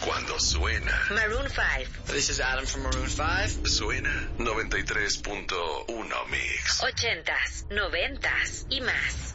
cuando suena. Maroon 5. This is Adam from Maroon 5. Suena 93.1 Mix. 80s, 90s y más.